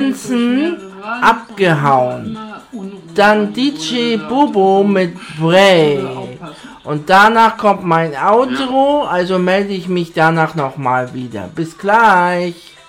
Vincent abgehauen. Dann DJ Bobo mit Bray. Und danach kommt mein Outro, also melde ich mich danach nochmal wieder. Bis gleich.